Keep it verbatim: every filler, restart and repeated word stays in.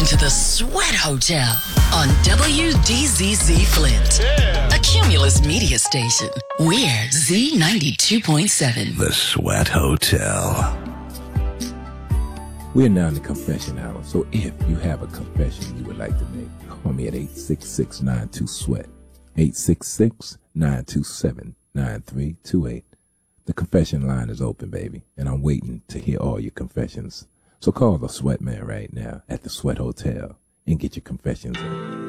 to the Sweat Hotel on W D Z Z Flint, yeah. A Cumulus media station. We're Z ninety-two point seven. The Sweat Hotel. We're now in the confession hour, so if you have a confession you would like to make, call me at eight six six, nine two, SWEAT, eight six six, nine two seven, nine three two eight. The confession line is open, baby, and I'm waiting to hear all your confessions. So call the Sweat Man right now at the Sweat Hotel and get your confessions in.